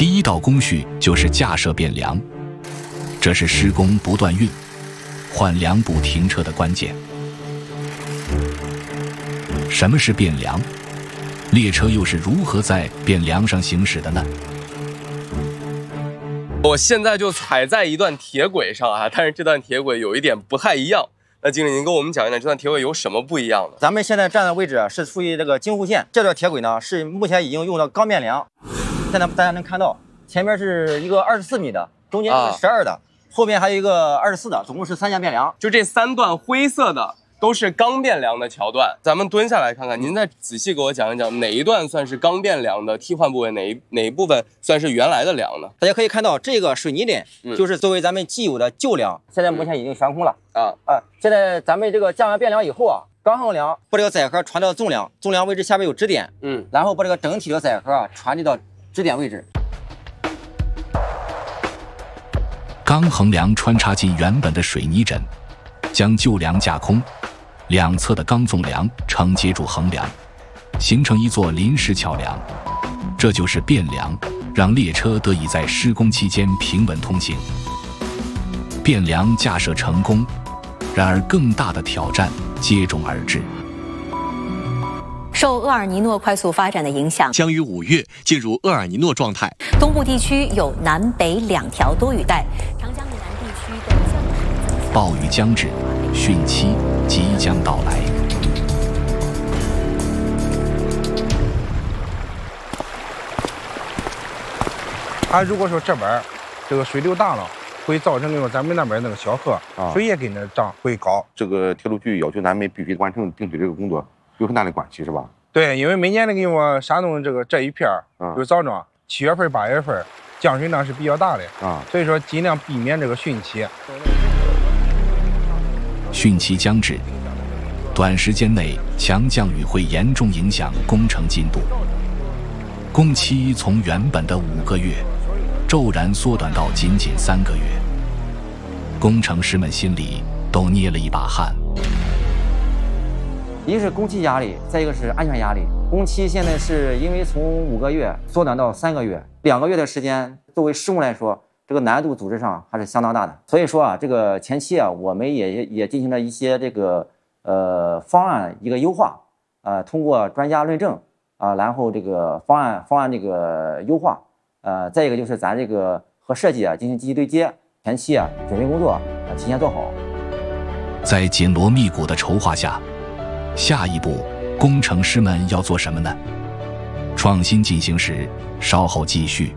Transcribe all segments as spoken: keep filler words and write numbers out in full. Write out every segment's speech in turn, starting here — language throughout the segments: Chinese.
第一道工序就是架设变梁，这是施工不断运换梁不停车的关键。什么是变梁？列车又是如何在变梁上行驶的呢？ 我现在就踩在一段铁轨上啊，但是这段铁轨有一点不太一样。那经理，您跟我们讲一讲这段铁轨有什么不一样的？ 咱们现在站的位置是处于这个京沪线，这段铁轨呢是目前已经用到钢变梁。现在大家能看到，前面是一个二十四米的，中间是十二的，啊、后面还有一个二十四的，总共是三项变梁。 就这三段灰色的都是钢变梁的桥段。咱们蹲下来看看，您再仔细给我讲一讲，哪一段算是钢变梁的替换部位，哪一哪一部分算是原来的梁呢？ 大家可以看到，这个水泥点就是作为咱们既有的旧梁，现在目前已经悬空了啊啊！现在咱们这个架完变梁以后啊，钢横梁把这个载荷传到纵梁，纵梁位置下面有支点，嗯，然后把这个整体的载荷啊传递到支点位置。 钢横梁穿插进原本的水泥枕，将旧梁架空，两侧的钢纵梁承接住横梁，形成一座临时桥梁。这就是变梁，让列车得以在施工期间平稳通行。变梁架设成功，然而更大的挑战接踵而至。 受厄尔尼诺快速发展的影响， 将于五月进入厄尔尼诺状态。 东部地区有南北两条多雨带，长江以南地区的降水。 暴雨将至，汛期即将到来。 它如果说这边这个水流大了，会造成那种咱们那边那个小河、啊、水也跟着涨会高。 这个铁路局要求咱们必须完成定水这个工作，有很大的关系，是吧？ 对，因为每年那个我山东这个这一片儿有枣庄，七月份、八月份降水量是比较大的啊，所以说尽量避免这个汛期。 汛期将至，短时间内强降雨会严重影响工程进度，工期从原本的五个月骤然缩短到仅仅三个月，工程师们心里都捏了一把汗。 一个是工期压力，再一个是安全压力。工期现在是因为从五个月缩短到三个月，两个月的时间，作为施工来说，这个难度组织上还是相当大的。所以说啊，这个前期啊，我们也也进行了一些这个呃方案一个优化，呃，通过专家论证啊、呃，然后这个方案方案这个优化，呃，再一个就是咱这个和设计啊进行积极对接，前期啊准备工作啊提前做好。 在紧锣密鼓的筹划下，下一步工程师们要做什么呢？创新进行时，稍后继续。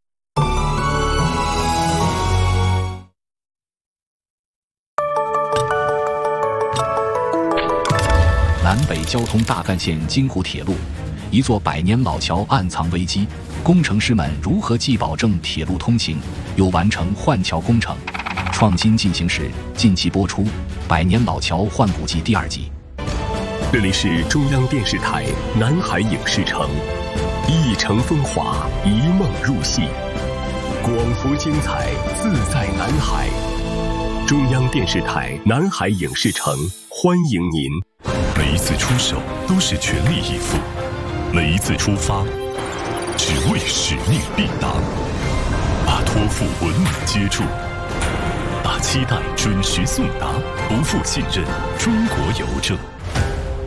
南北交通大干线京沪铁路，一座百年老桥暗藏危机，工程师们如何既保证铁路通行，又完成换桥工程？创新进行时近期播出《百年老桥换古记》第二集。 这里是中央电视台南海影视城，一城风华，一梦入戏，广福精彩，自在南海。中央电视台南海影视城欢迎您。 每一次出手都是全力以赴，每一次出发只为使命必达，把托付稳稳接住，把期待准时送达，不负信任。中国邮政。